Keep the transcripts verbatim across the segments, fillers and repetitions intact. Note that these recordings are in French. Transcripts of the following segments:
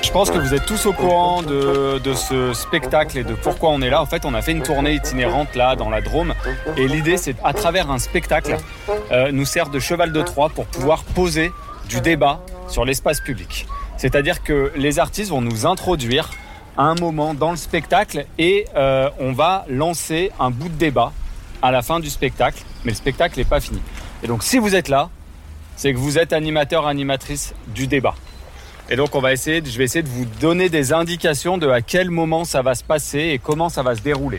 Je pense que vous êtes tous au courant de, de ce spectacle et de pourquoi on est là. En fait, on a fait une tournée itinérante là dans la Drôme et l'idée, c'est à travers un spectacle, euh, nous sert de cheval de Troie pour pouvoir poser du débat sur l'espace public. C'est-à-dire que les artistes vont nous introduire à un moment dans le spectacle et euh, on va lancer un bout de débat à la fin du spectacle, mais le spectacle n'est pas fini. Et donc, si vous êtes là, c'est que vous êtes animateur, animatrice du débat. Et donc, on va essayer, je vais essayer de vous donner des indications de à quel moment ça va se passer et comment ça va se dérouler.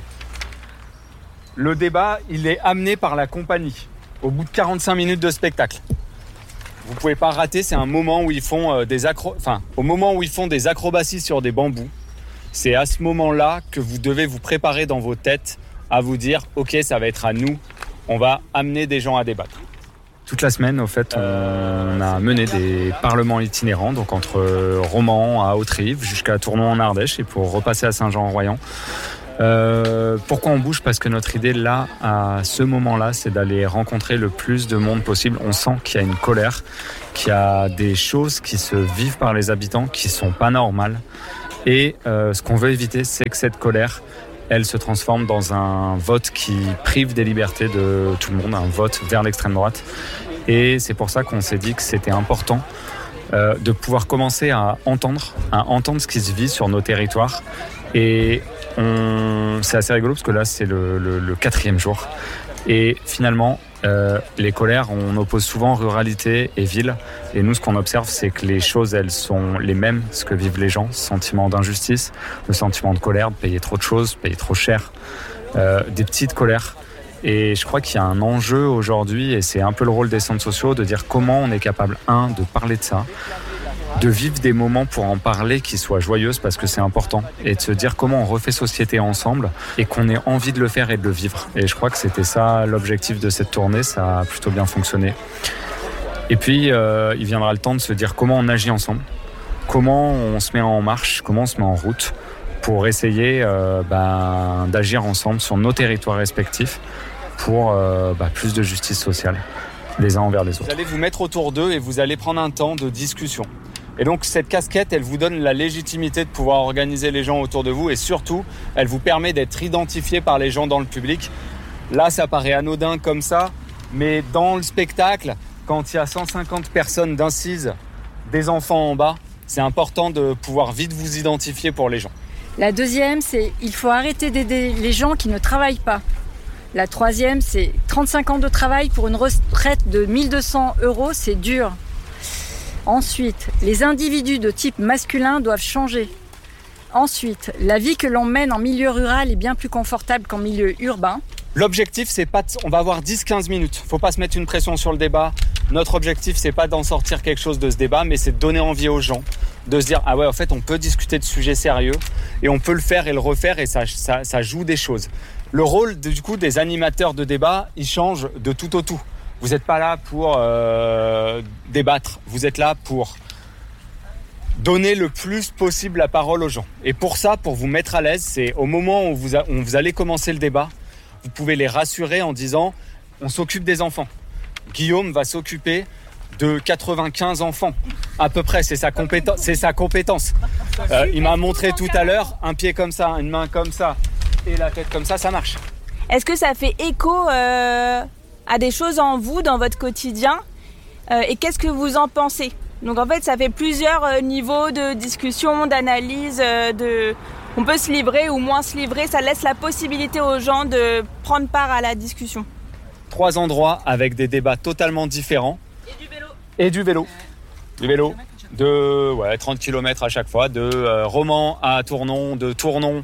Le débat, il est amené par la compagnie au bout de quarante-cinq minutes de spectacle. Vous pouvez pas rater, c'est un moment où ils font euh, des acro... enfin, au moment où ils font des acrobaties sur des bambous. C'est à ce moment-là que vous devez vous préparer dans vos têtes à vous dire « Ok, ça va être à nous, on va amener des gens à débattre ». Toute la semaine, au fait, on a mené des parlements itinérants, donc entre Romans à Haute-Rive jusqu'à Tournon en Ardèche et pour repasser à Saint-Jean-en-Royan. Euh, pourquoi on bouge ? Parce que notre idée là, à ce moment-là, c'est d'aller rencontrer le plus de monde possible. On sent qu'il y a une colère, qu'il y a des choses qui se vivent par les habitants qui sont pas normales. Et euh, ce qu'on veut éviter, c'est que cette colère, elle se transforme dans un vote qui prive des libertés de tout le monde, un vote vers l'extrême droite. Et c'est pour ça qu'on s'est dit que c'était important euh, de pouvoir commencer à entendre, à entendre ce qui se vit sur nos territoires. Et on... c'est assez rigolo parce que là, c'est le, le, le quatrième jour. Et finalement, euh, les colères, on oppose souvent ruralité et ville. Et nous, ce qu'on observe, c'est que les choses, elles sont les mêmes, ce que vivent les gens. Ce sentiment d'injustice, le sentiment de colère, de payer trop de choses, payer trop cher, euh, des petites colères. Et je crois qu'il y a un enjeu aujourd'hui, et c'est un peu le rôle des centres sociaux, de dire comment on est capable, un, de parler de ça, de vivre des moments pour en parler qui soient joyeuses parce que c'est important, et de se dire comment on refait société ensemble et qu'on ait envie de le faire et de le vivre. Et je crois que c'était ça l'objectif de cette tournée, ça a plutôt bien fonctionné. Et puis euh, il viendra le temps de se dire comment on agit ensemble, comment on se met en marche, comment on se met en route pour essayer euh, bah, d'agir ensemble sur nos territoires respectifs pour euh, bah, plus de justice sociale les uns envers les autres. Vous allez vous mettre autour d'eux et vous allez prendre un temps de discussion. Et donc cette casquette, elle vous donne la légitimité de pouvoir organiser les gens autour de vous et surtout, elle vous permet d'être identifié par les gens dans le public. Là, ça paraît anodin comme ça, mais dans le spectacle, quand il y a cent cinquante personnes d'incises, des enfants en bas, c'est important de pouvoir vite vous identifier pour les gens. La deuxième, c'est il faut arrêter d'aider les gens qui ne travaillent pas. La troisième, c'est trente-cinq ans de travail pour une retraite de mille deux cents euros, c'est dur. Ensuite, les individus de type masculin doivent changer. Ensuite, la vie que l'on mène en milieu rural est bien plus confortable qu'en milieu urbain. L'objectif, c'est pas de... on va avoir dix à quinze minutes. Faut pas se mettre une pression sur le débat. Notre objectif, c'est pas d'en sortir quelque chose de ce débat, mais c'est de donner envie aux gens, de se dire ah ouais, en fait, on peut discuter de sujets sérieux et on peut le faire et le refaire et ça, ça, ça joue des choses. Le rôle du coup des animateurs de débat, il change de tout au tout. Vous n'êtes pas là pour euh, débattre, vous êtes là pour donner le plus possible la parole aux gens. Et pour ça, pour vous mettre à l'aise, c'est au moment où vous, a, où vous allez commencer le débat, vous pouvez les rassurer en disant « on s'occupe des enfants ». Guillaume va s'occuper de quatre-vingt-quinze enfants, à peu près, c'est sa, compéten- c'est sa compétence. Euh, il m'a montré tout à l'heure, un pied comme ça, une main comme ça et la tête comme ça, ça marche. Est-ce que ça fait écho euh, à des choses en vous, dans votre quotidien euh, et qu'est-ce que vous en pensez ? Donc en fait, ça fait plusieurs euh, niveaux de discussion, d'analyse, euh, de... on peut se livrer ou moins se livrer, ça laisse la possibilité aux gens de prendre part à la discussion. Trois endroits avec des débats totalement différents. Et du vélo. Et du vélo. Du vélo. De ouais, trente kilomètres à chaque fois, de euh, Romans à Tournon, de Tournon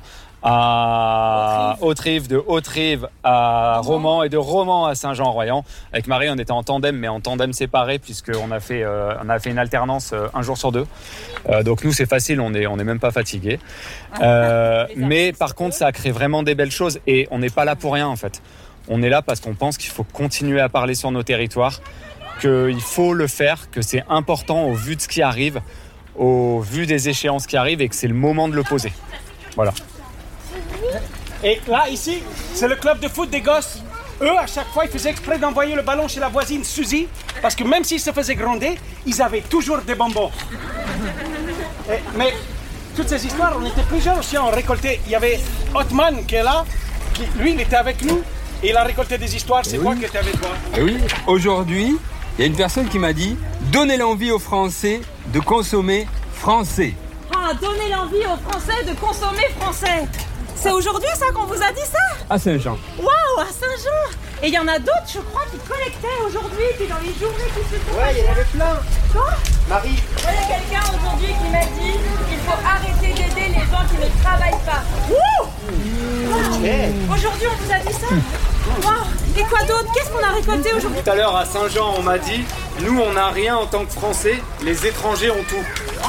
à Haute-Rive, de Haute-Rive à Romans et de Romans à Saint-Jean-en-Royan. Avec Marie, on était en tandem, mais en tandem séparé, puisqu'on a fait, euh, on a fait une alternance euh, un jour sur deux. Euh, donc nous, c'est facile, on n'est on est même pas fatigué. Euh, mais par contre, ça crée vraiment des belles choses et on n'est pas là pour rien en fait. On est là parce qu'on pense qu'il faut continuer à parler sur nos territoires, qu'il faut le faire, que c'est important au vu de ce qui arrive, au vu des échéances qui arrivent et que c'est le moment de le poser. Voilà. Et là, ici, c'est le club de foot des gosses. Eux, à chaque fois, ils faisaient exprès d'envoyer le ballon chez la voisine Suzy, parce que même s'ils se faisaient gronder, ils avaient toujours des bonbons. Et, mais toutes ces histoires, on était plusieurs aussi, on récoltait. Il y avait Othman qui est là, qui, lui, il était avec nous, et il a récolté des histoires. C'est Et quoi oui. qui était avec toi? Et oui, aujourd'hui, il y a une personne qui m'a dit « Donnez l'envie aux Français de consommer français ». Ah, donnez l'envie aux Français de consommer français. C'est aujourd'hui ça qu'on vous a dit ça? À Saint-Jean. Waouh, à Saint-Jean. Et il y en a d'autres, je crois, qui collectaient aujourd'hui, puis dans les journées qui se font. Ouais, il y en avait plein. Quoi? Marie. Il y a quelqu'un aujourd'hui qui m'a dit qu'il faut arrêter d'aider les gens qui ne travaillent pas. Wouh! Wow. Aujourd'hui, on vous a dit ça? Wow. Et quoi d'autre? Qu'est-ce qu'on a récolté aujourd'hui? Tout à l'heure à Saint-Jean, on m'a dit, nous on n'a rien en tant que Français, les étrangers ont tout.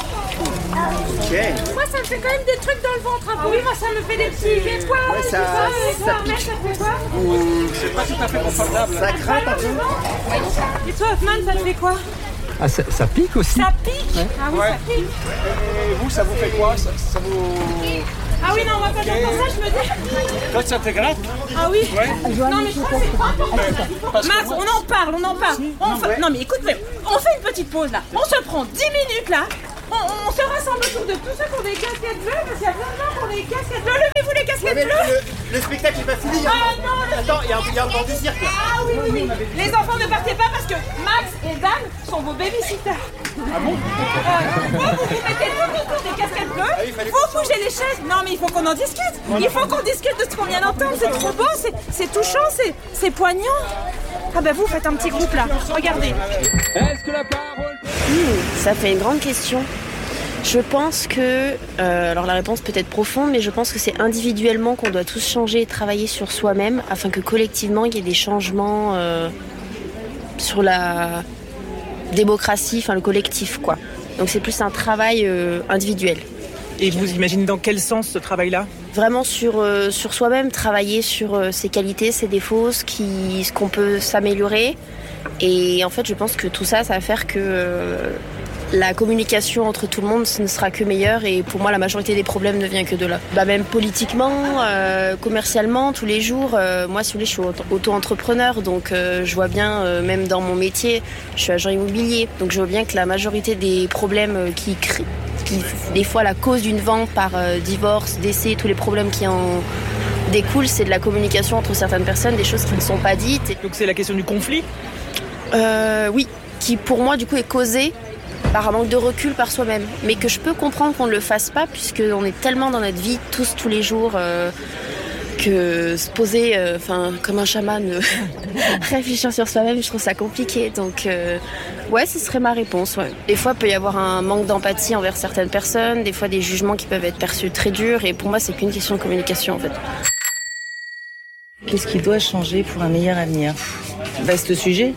Okay. Moi, ça me fait quand même des trucs dans le ventre. Hein. Oui, moi, ça me fait des petits poils. Ouais, ça, ça, ça pique. Ça fait quoi? C'est pas tout à fait confortable. Ça craint un peu. Et toi, Hoffman, ça te fait quoi? Ah, ça, ça pique aussi. Ça pique? Ouais. Ah oui, Ouais. ça pique. Et vous, ça vous fait quoi? ça, ça vous... Ah oui, non, moi, quand j'entends ça, je me dis... Toi, ça te gratte? Ah oui? Ouais. Non, mais je crois que c'est pas important. Max, on en parle, on en parle. On fait... Non, mais écoute, on fait une petite pause, là. On se prend dix minutes, là. On, on se rassemble autour de tous ceux qui ont des casquettes bleues, parce qu'il y a plein de gens qui ont des casquettes bleues. Levez-vous les casquettes Ouais, bleues. le, le spectacle est pas fini. Ah non, le Attends, il y a, il y a encore du cirque. Ah oui, oui, oui. Les enfants, ne partez pas parce que Max et Dan sont vos babysitters. Ah bon? euh, Vous, vous vous mettez tout autour des casquettes bleues. Ah Vous bougez les chaises. Non, mais il faut qu'on en discute. Il faut qu'on discute de ce qu'on vient d'entendre. C'est trop beau, c'est, c'est touchant, c'est, c'est poignant. Ah ben vous faites un petit groupe là. Regardez. Est-ce que la parole... Mmh, ça fait une grande question. Je pense que, euh, alors la réponse peut être profonde, mais je pense que c'est individuellement qu'on doit tous changer et travailler sur soi-même afin que collectivement il y ait des changements euh, sur la démocratie, enfin le collectif quoi. Donc c'est plus un travail euh, individuel. Et vous imaginez dans quel sens ce travail-là? Vraiment sur, euh, sur soi-même, travailler sur euh, ses qualités, ses défauts, ce, qui, ce qu'on peut s'améliorer. Et en fait je pense que tout ça, ça va faire que... Euh, la communication entre tout le monde ce ne sera que meilleure et pour moi la majorité des problèmes ne vient que de là. Bah, même politiquement, euh, commercialement, tous les jours, euh, moi si vous voulez, je suis auto-entrepreneur donc euh, je vois bien, euh, même dans mon métier, je suis agent immobilier, donc je vois bien que la majorité des problèmes qui créent, qui, des fois la cause d'une vente par euh, divorce, décès, tous les problèmes qui en découlent, c'est de la communication entre certaines personnes, des choses qui ne sont pas dites. Donc c'est la question du conflit? euh, Oui, qui pour moi du coup est causée par un manque de recul par soi-même, mais que je peux comprendre qu'on ne le fasse pas puisqu'on est tellement dans notre vie tous tous les jours euh, que se poser euh, enfin comme un chaman euh, réfléchir sur soi-même, je trouve ça compliqué. Donc euh, ouais, ce serait ma réponse. Ouais. Des fois il peut y avoir un manque d'empathie envers certaines personnes, des fois des jugements qui peuvent être perçus très durs et pour moi c'est qu'une question de communication en fait. Qu'est-ce qui doit changer pour un meilleur avenir? Vaste sujet.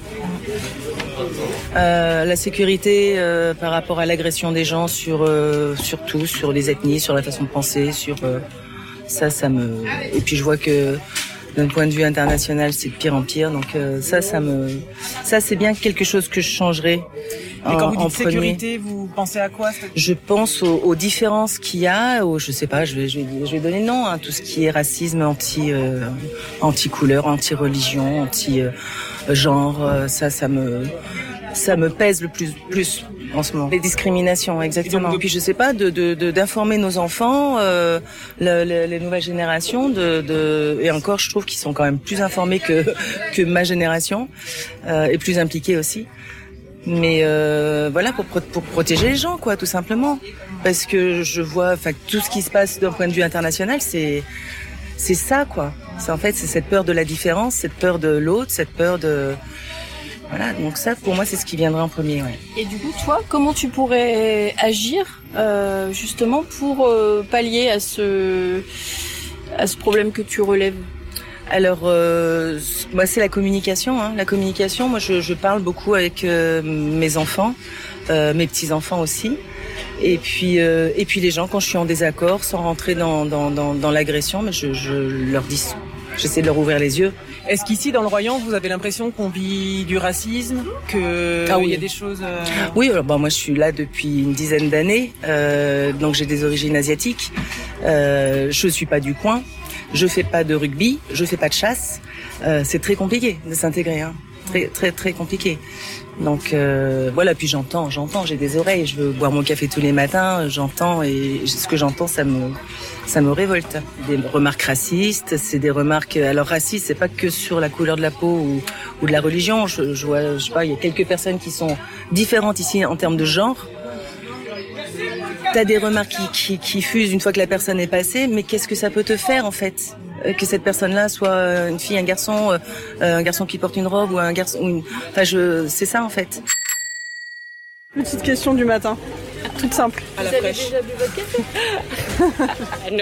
Euh, la sécurité euh, par rapport à l'agression des gens sur, euh, sur tout, sur les ethnies, sur la façon de penser, sur euh, ça, ça me. Et puis je vois que d'un point de vue international, c'est de pire en pire. Donc euh, ça, ça me, ça c'est bien quelque chose que je changerais. Mais en, quand vous en dites premier. sécurité, vous pensez à quoi? Je pense aux, aux différences qu'il y a, aux, je sais pas, je vais, je vais, je vais donner le nom, hein, tout ce qui est racisme, anti, euh, anti-couleur, anti-religion, anti-genre, euh, ça, ça me, ça me pèse le plus, plus en ce moment. Les discriminations, exactement. Et puis je sais pas, de, de, de d'informer nos enfants, euh, le, le, les nouvelles générations, de, de, et encore, je trouve qu'ils sont quand même plus informés que que ma génération, euh, et plus impliqués aussi. Mais euh, voilà, pour, pour protéger les gens, quoi, tout simplement. Parce que je vois, enfin, tout ce qui se passe d'un point de vue international, c'est c'est ça, quoi. C'est en fait, c'est cette peur de la différence, cette peur de l'autre, cette peur de voilà. Donc ça, pour moi, c'est ce qui viendrait en premier. Ouais. Et du coup, toi, comment tu pourrais agir euh, justement pour euh, pallier à ce à ce problème que tu relèves? Alors, euh, moi, c'est la communication. Hein. La communication, moi, je, je parle beaucoup avec euh, mes enfants, euh, mes petits-enfants aussi. Et puis, euh, et puis les gens, quand je suis en désaccord, sans rentrer dans, dans, dans, dans l'agression, mais je, je leur dis, j'essaie de leur ouvrir les yeux. Est-ce qu'ici, dans le Royan, vous avez l'impression qu'on vit du racisme, que ah oui. il y a des choses euh... Oui, alors bah, moi, je suis là depuis une dizaine d'années, euh, donc j'ai des origines asiatiques. Euh, je suis pas du coin. Je fais pas de rugby, je fais pas de chasse. Euh, c'est très compliqué de s'intégrer. Hein. très très très compliqué. Donc euh, voilà, puis j'entends, j'entends, j'ai des oreilles, je veux boire mon café tous les matins, j'entends et ce que j'entends, ça me ça me révolte. Des remarques racistes, c'est des remarques. Alors racistes, c'est pas que sur la couleur de la peau ou, ou de la religion. Je, je vois, je sais pas, il y a quelques personnes qui sont différentes ici en termes de genre. T'as des remarques qui, qui, qui fusent une fois que la personne est passée, mais qu'est-ce que ça peut te faire en fait ? Que cette personne-là soit une fille, un garçon, euh, un garçon qui porte une robe ou un garçon, ou une... enfin je, c'est ça en fait. Petite question du matin, toute simple. À la Vous avez déjà bu votre café ?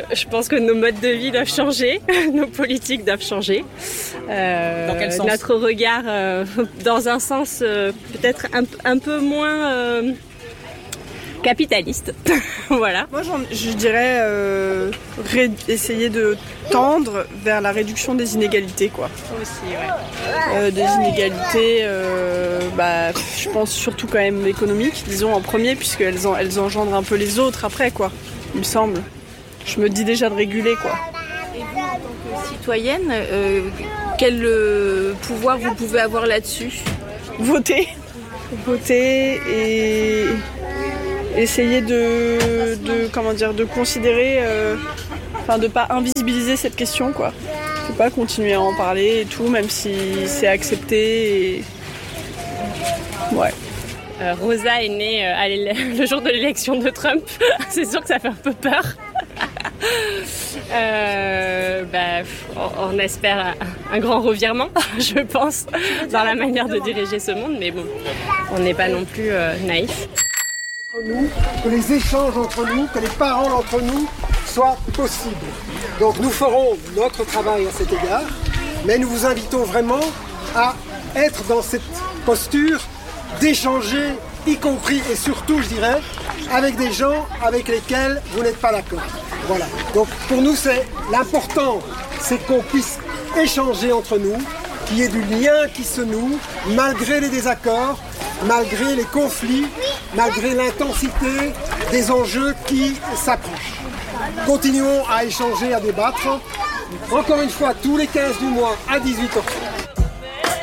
Je pense que nos modes de vie doivent changer, nos politiques doivent changer. Euh, dans quel sens ? Notre regard, euh, dans un sens euh, peut-être un, un peu moins euh, capitaliste. Voilà. Moi, je dirais euh, ré- essayer de tendre vers la réduction des inégalités, quoi. Aussi, ouais. Euh, des inégalités, euh, bah, je pense surtout quand même économiques, disons en premier, puisqu'elles en, elles engendrent un peu les autres après, quoi. Il me semble. Je me dis déjà de réguler, quoi. Et vous, en tant que citoyenne, euh, quel euh, pouvoir vous pouvez avoir là-dessus ? Voter, voter et essayer de, de comment dire, de considérer, euh, enfin de pas invisibiliser cette question, quoi. Faut pas continuer à en parler et tout, même si c'est accepté. Et... Ouais. Euh, Rosa est née euh, à le jour de l'élection de Trump. C'est sûr que ça fait un peu peur. euh, bah, on, on espère un, un grand revirement, je pense, dans la manière de diriger ce monde, mais bon, on n'est pas non plus euh, naïf. Nous, que les échanges entre nous, que les paroles entre nous soient possibles. Donc nous ferons notre travail à cet égard, mais nous vous invitons vraiment à être dans cette posture d'échanger, y compris et surtout, je dirais, avec des gens avec lesquels vous n'êtes pas d'accord. Voilà. Donc pour nous, c'est l'important, c'est qu'on puisse échanger entre nous, qu'il y ait du lien qui se noue, malgré les désaccords, malgré les conflits, malgré l'intensité des enjeux qui s'approchent. Continuons à échanger, à débattre. Encore une fois, tous les quinze du mois à dix-huit heures trente.